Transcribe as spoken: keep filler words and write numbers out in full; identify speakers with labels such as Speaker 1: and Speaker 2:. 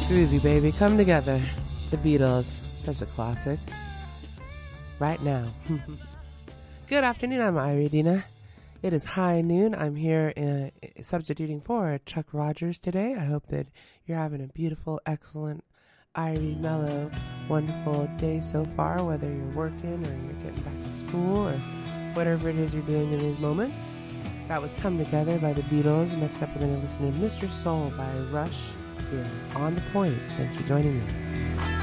Speaker 1: Groovy, baby. Come together. The Beatles. Such a classic. Right now. Good afternoon. I'm Ira Dina. It is high noon. I'm here uh, substituting for Chuck Rogers today. I hope that you're having a beautiful, excellent, Irie, mellow, wonderful day so far, whether you're working or you're getting back to school or whatever it is you're doing in these moments. That was Come Together by the Beatles. Next up, we're going to listen to Mister Soul by Rush here on The Point. Thanks for joining me.